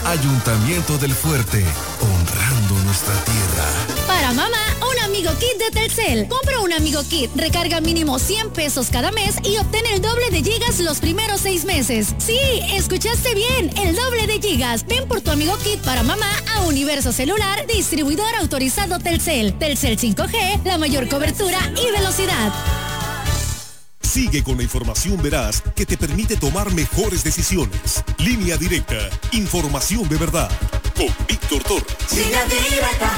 Ayuntamiento del Fuerte, honrando nuestra tierra. Para mamá, un Amigo Kit de Telcel. Compra un Amigo Kit, recarga mínimo 100 pesos cada mes y obtén el doble de gigas los primeros 6 meses. Sí, escuchaste bien, el doble de gigas. Ven por tu Amigo Kit para mamá a Universo Celular, distribuidor autorizado Telcel. Telcel 5G, la mayor cobertura y velocidad. Sigue con la información veraz que te permite tomar mejores decisiones. Línea Directa, información de verdad. Con Víctor Torres. Línea Directa.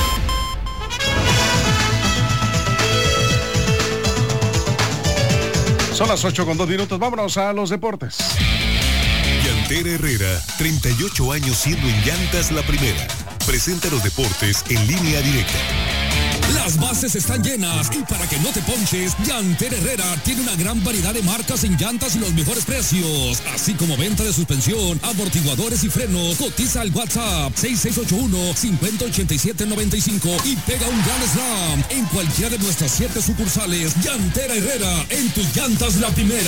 Son las 8:02. Vámonos a los deportes. Llantera Herrera, 38 años siendo en llantas la primera. Presenta los deportes en Línea Directa. Las bases están llenas y para que no te ponches, Llantera Herrera tiene una gran variedad de marcas en llantas y los mejores precios, así como venta de suspensión, amortiguadores y frenos. Cotiza al WhatsApp 6681-508795 y pega un gran slam en cualquiera de nuestras 7 sucursales. Llantera Herrera, en tus llantas la primera.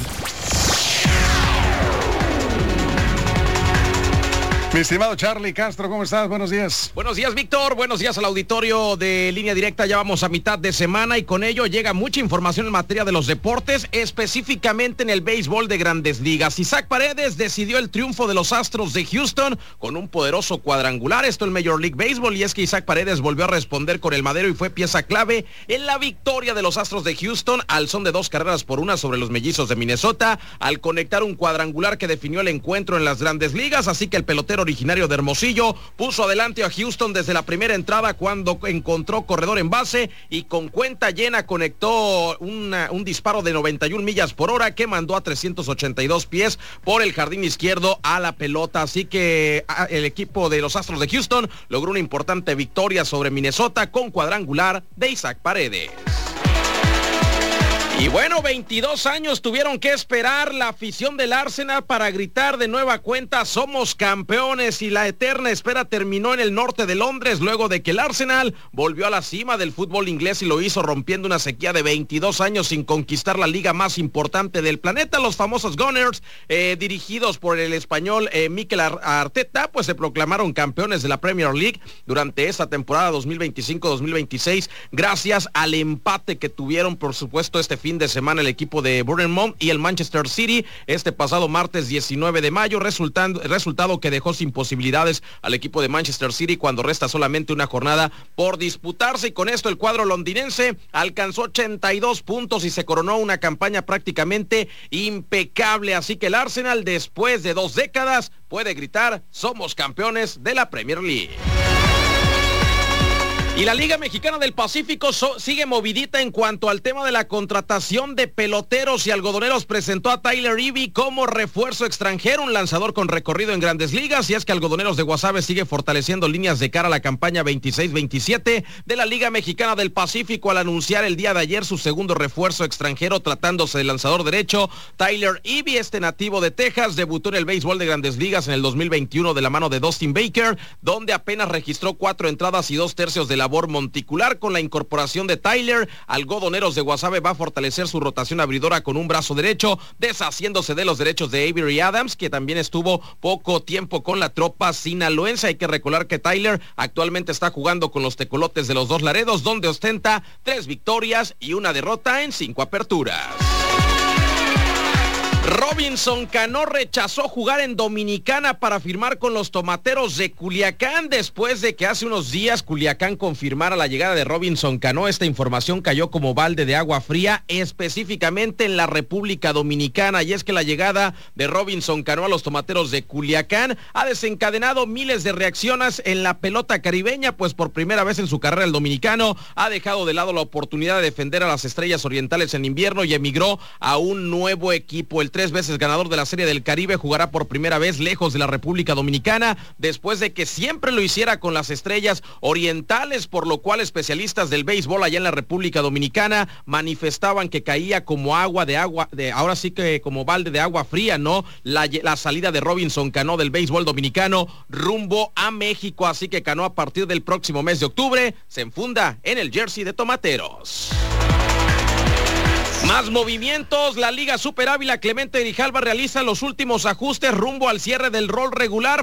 Mi estimado Charlie Castro, ¿cómo estás? Buenos días. Buenos días, Víctor. Buenos días al auditorio de Línea Directa. Ya vamos a mitad de semana y con ello llega mucha información en materia de los deportes, específicamente en el béisbol de Grandes Ligas. Isaac Paredes decidió el triunfo de los Astros de Houston con un poderoso cuadrangular. Esto en Major League Baseball, y es que Isaac Paredes volvió a responder con el madero y fue pieza clave en la victoria de los Astros de Houston al son de 2-1 sobre los Mellizos de Minnesota, al conectar un cuadrangular que definió el encuentro en las Grandes Ligas. Así que el pelotero originario de Hermosillo puso adelante a Houston desde la primera entrada cuando encontró corredor en base y con cuenta llena conectó un disparo de 91 millas por hora que mandó a 382 pies por el jardín izquierdo a la pelota. Así que el equipo de los Astros de Houston logró una importante victoria sobre Minnesota con cuadrangular de Isaac Paredes. Y bueno, 22 años tuvieron que esperar la afición del Arsenal para gritar de nueva cuenta "somos campeones", y la eterna espera terminó en el norte de Londres luego de que el Arsenal volvió a la cima del fútbol inglés y lo hizo rompiendo una sequía de 22 años sin conquistar la liga más importante del planeta. Los famosos Gunners, dirigidos por el español Mikel Arteta, pues se proclamaron campeones de la Premier League durante esta temporada 2025-2026 gracias al empate que tuvieron, por supuesto, este fin de semana el equipo de Bournemouth y el Manchester City este pasado martes 19 de mayo, resultado que dejó sin posibilidades al equipo de Manchester City cuando resta solamente una jornada por disputarse, y con esto el cuadro londinense alcanzó 82 puntos y se coronó una campaña prácticamente impecable. Así que el Arsenal, después de 2 décadas, puede gritar "somos campeones de la Premier League". Y la Liga Mexicana del Pacífico sigue movidita en cuanto al tema de la contratación de peloteros, y Algodoneros presentó a Tyler Ivey como refuerzo extranjero, un lanzador con recorrido en Grandes Ligas, y es que Algodoneros de Guasave sigue fortaleciendo líneas de cara a la campaña 26-27 de la Liga Mexicana del Pacífico al anunciar el día de ayer su segundo refuerzo extranjero tratándose del lanzador derecho Tyler Ivey. Este nativo de Texas debutó en el béisbol de Grandes Ligas en el 2021 de la mano de Dustin Baker, donde apenas registró 4 entradas y 2/3 de labor monticular. Con la incorporación de Tyler, Algodoneros de Guasave va a fortalecer su rotación abridora con un brazo derecho, deshaciéndose de los derechos de Avery Adams, que también estuvo poco tiempo con la tropa sinaloense. Hay que recordar que Tyler actualmente está jugando con los Tecolotes de los Dos Laredos, donde ostenta 3 victorias y 1 derrota en 5 aperturas. Robinson Cano rechazó jugar en Dominicana para firmar con los Tomateros de Culiacán después de que hace unos días Culiacán confirmara la llegada de Robinson Cano. Esta información cayó como balde de agua fría, específicamente en la República Dominicana, y es que la llegada de Robinson Cano a los Tomateros de Culiacán ha desencadenado miles de reacciones en la pelota caribeña, pues por primera vez en su carrera el dominicano ha dejado de lado la oportunidad de defender a las Estrellas Orientales en invierno y emigró a un nuevo equipo. El 3 veces ganador de la Serie del Caribe jugará por primera vez lejos de la República Dominicana, después de que siempre lo hiciera con las Estrellas Orientales, por lo cual especialistas del béisbol allá en la República Dominicana manifestaban que caía como ahora sí que como balde de agua fría, ¿no? La salida de Robinson Cano del béisbol dominicano rumbo a México. Así que Cano, a partir del próximo mes de octubre, se enfunda en el jersey de Tomateros. Más movimientos. La Liga Super Ávila Clemente Grijalva realiza los últimos ajustes rumbo al cierre del rol regular.